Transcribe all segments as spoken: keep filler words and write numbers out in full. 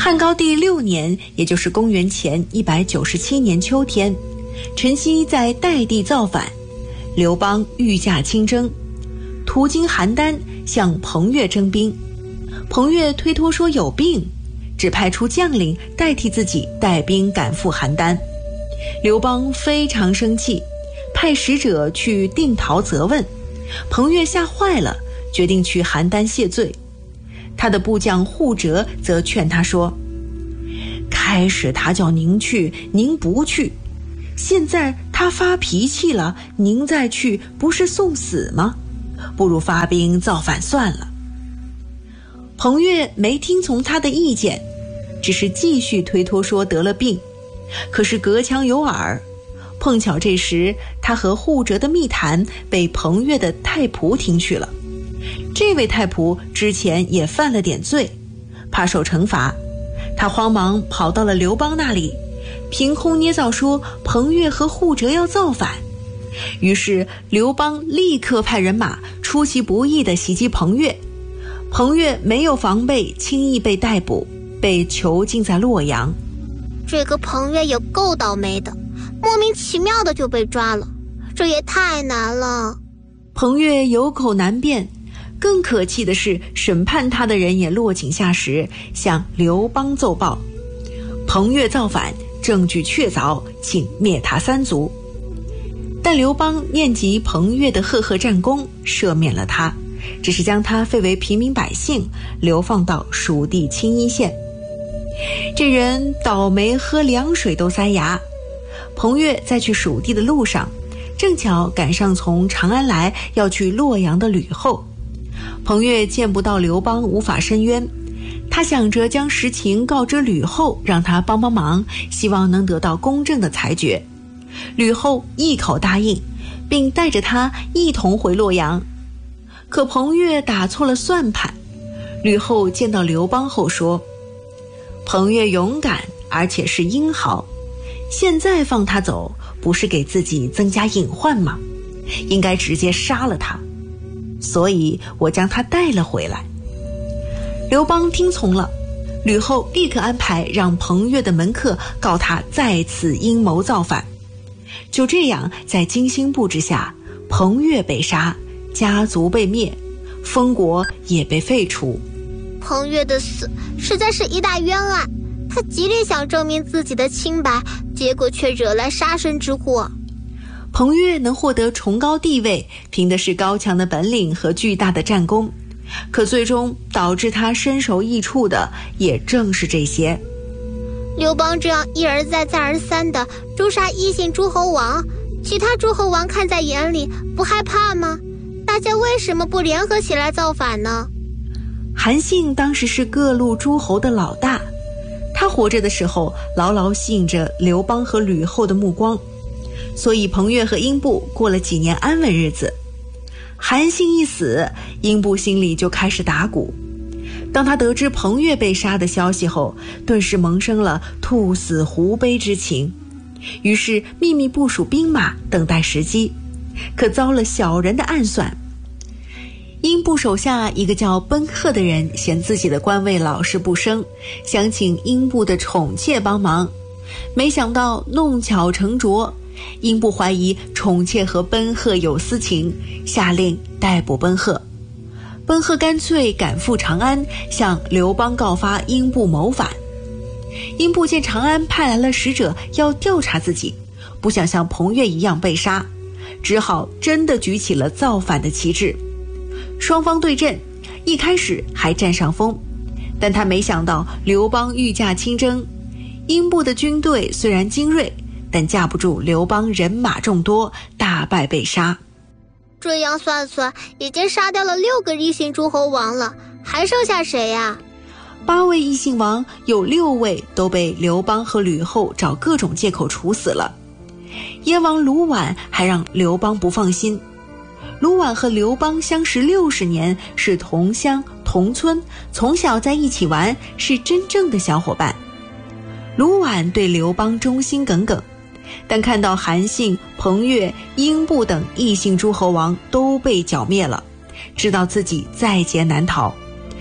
汉高帝六年，也就是公元前一百九十七年秋天，陈豨在代地造反，刘邦御驾亲征，途经邯郸，向彭越征兵。彭越推脱说有病，只派出将领代替自己带兵赶赴邯郸。刘邦非常生气，派使者去定陶责问。彭越吓坏了，决定去邯郸谢罪。他的部将护哲则劝他说，开始他叫您去，您不去，现在他发脾气了，您再去不是送死吗？不如发兵造反算了。彭越没听从他的意见，只是继续推脱说得了病。可是隔墙有耳，碰巧这时他和护哲的密谈被彭越的太仆听去了。这位太仆之前也犯了点罪，怕受惩罚，他慌忙跑到了刘邦那里，凭空捏造说彭越和护哲要造反。于是刘邦立刻派人马出其不意地袭击彭越，彭越没有防备，轻易被逮捕，被囚禁在洛阳。 这个彭越也够倒霉的，莫名其妙的就被抓了，这也太难了。 彭越有口难辩，更可气的是审判他的人也落井下石，向刘邦奏报彭越造反，证据确凿，请灭他三族。但刘邦念及彭越的赫赫战功，赦免了他，只是将他废为平民百姓，流放到蜀地青衣县。这人倒霉，喝凉水都塞牙。彭越在去蜀地的路上，正巧赶上从长安来要去洛阳的吕后。彭越见不到刘邦，无法申冤，他想着将实情告知吕后，让他帮帮忙，希望能得到公正的裁决。吕后一口答应，并带着他一同回洛阳。可彭越打错了算盘。吕后见到刘邦后说，彭越勇敢，而且是英豪，现在放他走，不是给自己增加隐患吗？应该直接杀了他，所以我将他带了回来。刘邦听从了，吕后立刻安排让彭越的门客告他再次阴谋造反。就这样，在精心布置下，彭越被杀，家族被灭，封国也被废除。 彭越的死实在是一大冤案，他极力想证明自己的清白，结果却惹来杀身之祸。 彭越能获得崇高地位，凭的是高强的本领和巨大的战功，可最终导致他身首异处的也正是这些。 刘邦这样一而再再而三的诛杀异姓诸侯王，其他诸侯王看在眼里，不害怕吗？大家为什么不联合起来造反呢？ 韩信当时是各路诸侯的老大，他活着的时候牢牢吸引着刘邦和吕后的目光，所以彭越和英布过了几年安稳日子。韩信一死，英布心里就开始打鼓。当他得知彭越被杀的消息后，顿时萌生了兔死狐悲之情，于是秘密部署兵马，等待时机，可遭了小人的暗算。英布手下一个叫奔贺的人嫌自己的官位老是不升，想请英布的宠妾帮忙，没想到弄巧成拙，英布怀疑宠妾和奔贺有私情，下令逮捕奔贺。奔贺干脆赶赴长安，向刘邦告发英布谋反。英布见长安派来了使者要调查自己，不想像彭越一样被杀，只好真的举起了造反的旗帜。双方对阵，一开始还占上风，但他没想到刘邦御驾亲征，英布的军队虽然精锐，但架不住刘邦人马众多，大败被杀。 这样算算，已经杀掉了六个异姓诸侯王了，还剩下谁呀？ 八位异姓王，有六位都被刘邦和吕后找各种借口处死了。燕王卢绾还让刘邦不放心。卢绾和刘邦相识六十年，是同乡同村，从小在一起玩，是真正的小伙伴。卢绾对刘邦忠心耿耿，但看到韩信、彭越、英布等异姓诸侯王都被剿灭了，知道自己在劫难逃，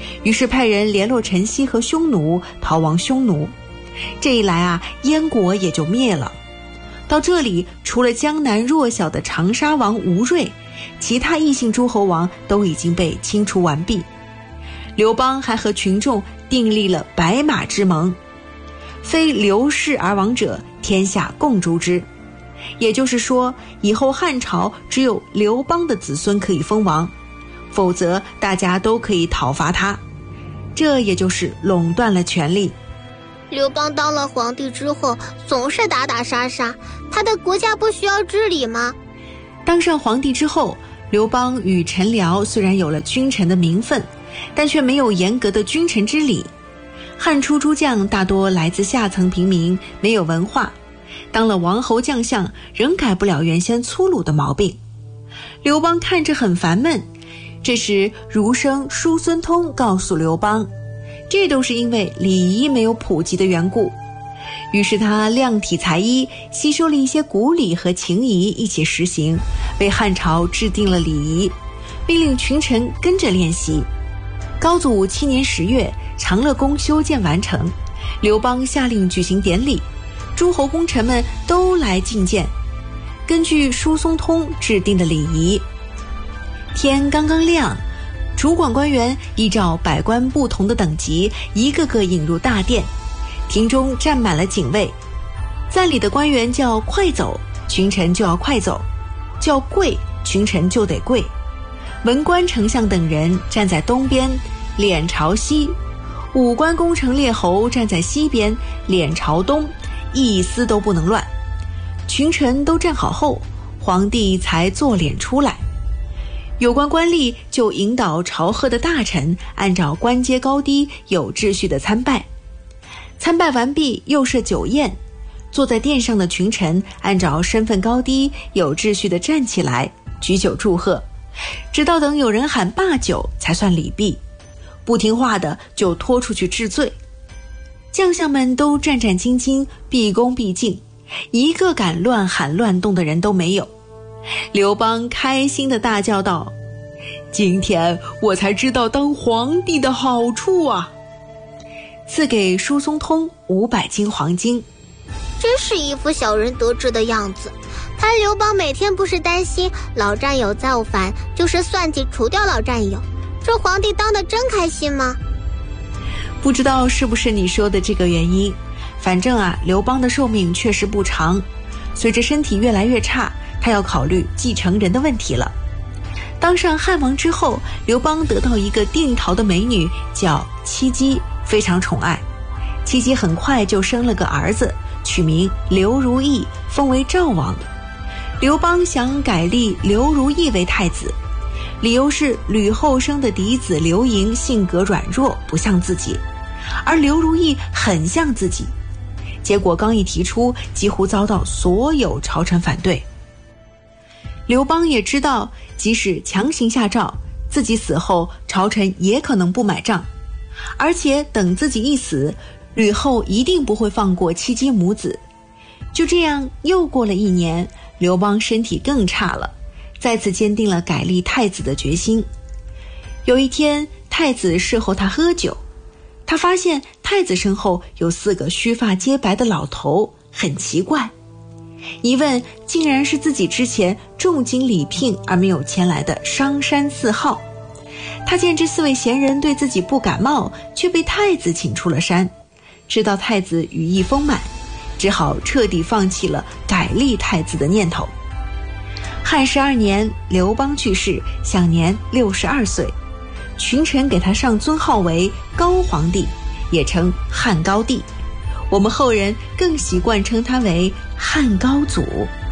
于是派人联络陈豨和匈奴，逃亡匈奴。这一来啊，燕国也就灭了。到这里，除了江南弱小的长沙王吴芮，其他异姓诸侯王都已经被清除完毕。刘邦还和群众订立了白马之盟，非刘氏而亡者，天下共诛之。也就是说，以后汉朝只有刘邦的子孙可以封王，否则大家都可以讨伐他，这也就是垄断了权力。 刘邦当了皇帝之后，总是打打杀杀，他的国家不需要治理吗？ 当上皇帝之后，刘邦与陈辽虽然有了君臣的名分，但却没有严格的君臣之礼。汉初诸将大多来自下层平民，没有文化，当了王侯将相，仍改不了原先粗鲁的毛病。刘邦看着很烦闷。这时儒生叔孙通告诉刘邦，这都是因为礼仪没有普及的缘故。于是他量体裁衣，吸收了一些古礼和情谊一起实行，为汉朝制定了礼仪，命令群臣跟着练习。高祖七年十月，长乐宫修建完成，刘邦下令举行典礼，诸侯功臣们都来觐见。根据叔孙通制定的礼仪，天刚刚亮，主管官员依照百官不同的等级，一个个引入大殿，庭中站满了警卫。赞礼的官员叫快走，群臣就要快走；叫跪，群臣就得跪。文官丞相等人站在东边，脸朝西；武官功臣列侯站在西边，脸朝东，一丝都不能乱。群臣都站好后，皇帝才坐脸出来。有关官吏就引导朝贺的大臣按照官阶高低有秩序的参拜。参拜完毕，又设酒宴，坐在殿上的群臣按照身份高低有秩序地站起来举酒祝贺，直到等有人喊罢酒才算礼毕，不听话的就拖出去治罪。将相们都战战兢兢，毕恭毕敬，一个敢乱喊乱动的人都没有。刘邦开心地大叫道：今天我才知道当皇帝的好处啊！赐给叔孙通五百斤黄金。 真是一副小人得志的样子。他刘邦每天不是担心老战友造反，就是算计除掉老战友，这皇帝当得真开心吗？ 不知道是不是你说的这个原因，反正啊，刘邦的寿命确实不长，随着身体越来越差，他要考虑继承人的问题了。当上汉王之后，刘邦得到一个定陶的美女叫戚姬，非常宠爱。戚姬很快就生了个儿子，取名刘如意，封为赵王。刘邦想改立刘如意为太子，理由是吕后生的嫡子刘盈性格软弱，不像自己，而刘如意很像自己。结果刚一提出，几乎遭到所有朝臣反对。刘邦也知道，即使强行下诏，自己死后朝臣也可能不买账，而且等自己一死，吕后一定不会放过戚姬母子。就这样又过了一年，刘邦身体更差了，再次坚定了改立太子的决心。有一天，太子侍候他喝酒，他发现太子身后有四个须发皆白的老头，很奇怪。一问，竟然是自己之前重金礼聘而没有前来的商山四号。他见这四位贤人对自己不感冒，却被太子请出了山，知道太子羽翼丰满，只好彻底放弃了改立太子的念头。汉十二年，刘邦去世，享年六十二岁，群臣给他上尊号为高皇帝，也称汉高帝。我们后人更习惯称他为汉高祖。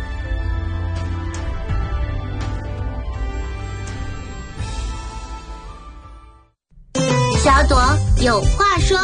小朵有话说。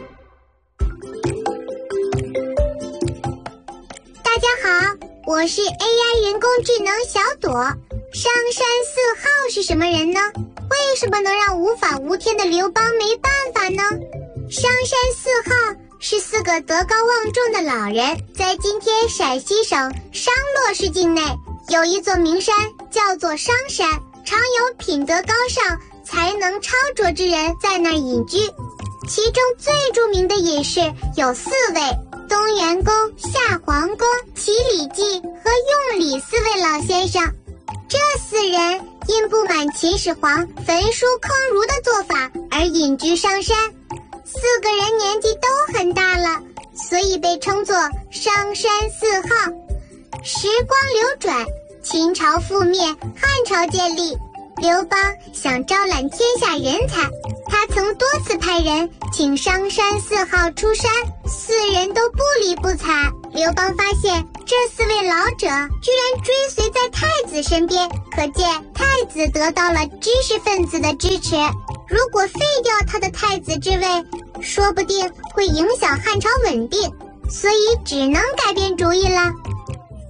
大家好，我是 A I 人工智能小朵。商山四号是什么人呢？为什么能让无法无天的刘邦没办法呢？商山四号是四个德高望重的老人，在今天陕西省商洛市境内有一座名山，叫做商山，常有品德高尚、 才能超卓之人在那儿隐居，其中最著名的隐士有四位：东元公、夏皇公、齐礼记和用礼四位老先生。这四人因不满秦始皇焚书坑儒的做法而隐居上山，四个人年纪都很大了，所以被称作商山四号。时光流转，秦朝覆灭，汉朝建立，刘邦想招揽天下人才，他曾多次派人请商山四号出山，四人都不理不睬。刘邦发现这四位老者居然追随在太子身边，可见太子得到了知识分子的支持，如果废掉他的太子之位，说不定会影响汉朝稳定，所以只能改变主意了。